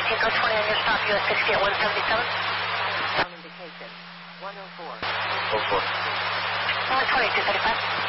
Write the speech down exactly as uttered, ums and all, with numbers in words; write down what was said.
Tango twenty on your stop, U S sixty at one seventy-seven. Ground indication, one oh four. oh four. twenty-two thirty-five.